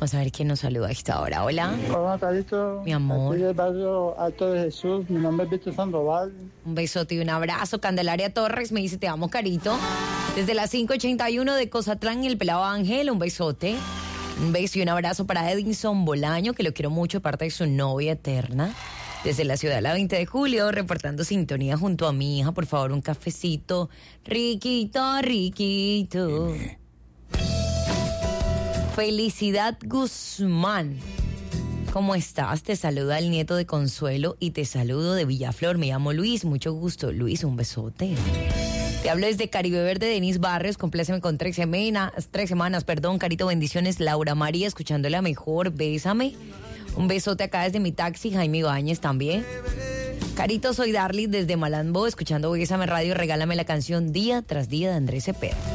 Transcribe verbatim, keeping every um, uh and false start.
Vamos a ver quién nos saluda a esta hora. Hola. Hola, Carito. Mi amor. Aquí del barrio Alto de Jesús. Mi nombre es Víctor Sandoval. Un besote y un abrazo. Candelaria Torres me dice, te amo, Carito. Desde las cinco ochenta y uno de Cozatlán, el pelado Ángel, un besote. Un beso y un abrazo para Edinson Bolaño, que lo quiero mucho, parte de su novia eterna. Desde la ciudad, la veinte de julio, reportando sintonía junto a mi hija. Por favor, un cafecito. Riquito, riquito. Felicidad Guzmán. ¿Cómo estás? Te saluda el nieto de Consuelo y te saludo de Villaflor. Me llamo Luis, mucho gusto. Luis, un besote. Te hablo desde Caribe Verde, Denis Barrios. Compléceme con tres semanas, tres semanas, perdón. Carito, bendiciones. Laura María, escuchándola mejor. Bésame. Un besote acá desde mi taxi. Jaime Ibáñez también. Carito, soy Darly desde Malambo, escuchando Bésame Radio. Regálame la canción Día tras Día de Andrés Cepeda.